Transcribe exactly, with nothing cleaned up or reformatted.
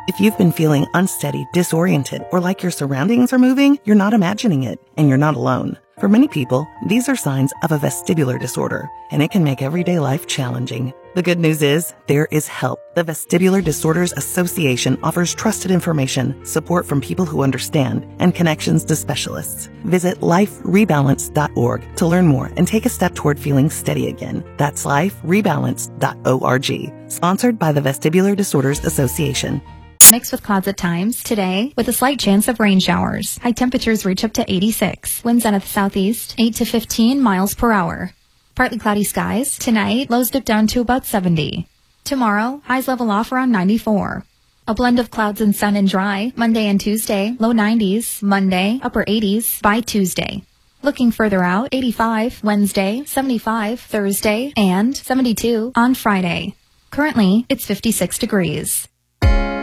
If you've been feeling unsteady, disoriented, or like your surroundings are moving, you're not imagining it, and you're not alone. For many people, these are signs of a vestibular disorder, and it can make everyday life challenging. The good news is, there is help. The Vestibular Disorders Association offers trusted information, support from people who understand, and connections to specialists. Visit life rebalance dot org to learn more and take a step toward feeling steady again. That's life rebalance dot org. Sponsored by the Vestibular Disorders Association. Mixed with clouds at times today with a slight chance of rain showers. High temperatures reach up to eighty-six. Winds out of the southeast, eight to fifteen miles per hour. Partly cloudy skies. Tonight, lows dip down to about seventy. Tomorrow, highs level off around ninety-four. A blend of clouds and sun and dry. Monday and Tuesday, low nineties. Monday, upper eighties by Tuesday. Looking further out, eighty-five Wednesday, seventy-five Thursday, and seventy-two on Friday. Currently, it's fifty-six degrees.